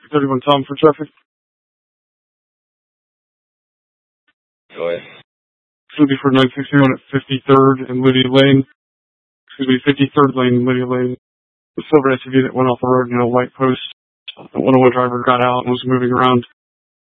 31 Tom for traffic. Go ahead. It's going to be for 961 at 53rd and Lydia Lane. 53rd Lane, Lydia Lane. The silver SUV that went off the road, white post. The 101 driver got out and was moving around.